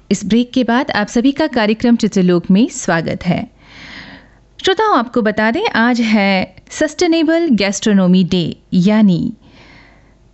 इस ब्रेक के बाद आप सभी का कार्यक्रम चित्रलोक में स्वागत है। श्रोताओं, आपको बता दें आज है सस्टेनेबल गैस्ट्रोनोमी डे, यानी